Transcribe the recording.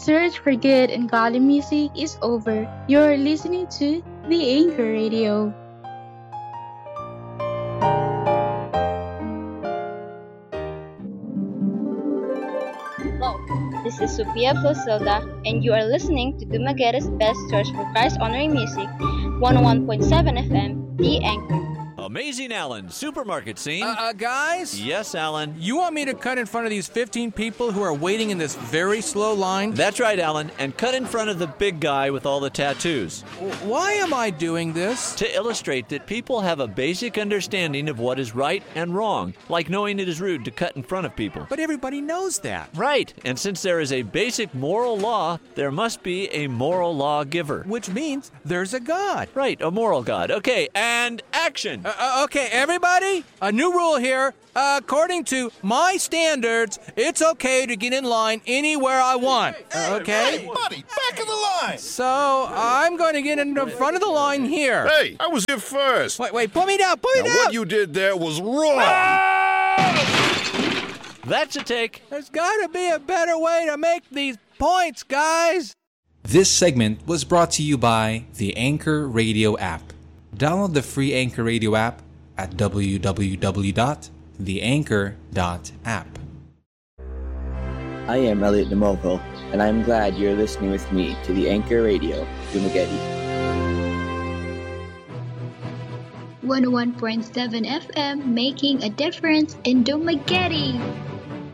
search for good and godly music is over. You're listening to the Anchor Radio. Hello, this is Sophia Flosilda, and you are listening to Dumagueta's Best Search for Christ-honoring music, 101.7 FM, The Anchor. Amazing Alan, supermarket scene. Guys? Yes, Alan. You want me to cut in front of these 15 people who are waiting in this very slow line? That's right, Alan, and cut in front of the big guy with all the tattoos. Why am I doing this? To illustrate that people have a basic understanding of what is right and wrong, like knowing it is rude to cut in front of people. But everybody knows that. Right, and since there is a basic moral law, there must be a moral law giver. Which means there's a God. Right, a moral God. Okay, and action. Okay, everybody, a new rule here. According to my standards, it's okay to get in line anywhere I want. Okay? Hey, buddy, back of the line! So, I'm going to get in the front of the line here. Hey, I was here first. Wait, put me down, Now, what you did there was wrong. That's a take. There's got to be a better way to make these points, guys. This segment was brought to you by the Anchor Radio app. Download the free Anchor Radio app at www.theanchor.app. I am Elliot DeMovo, and I'm glad you're listening with me to the Anchor Radio, Dumaguete. 101.7 FM, making a difference in Dumaguete.